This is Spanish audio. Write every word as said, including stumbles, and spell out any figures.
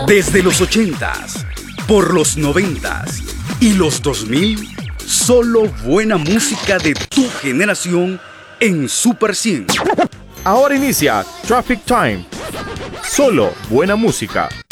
Desde los ochentas, por los noventas y los dos mil, solo buena música de tu generación en Super cien. Ahora inicia Traffic Time. Solo buena música.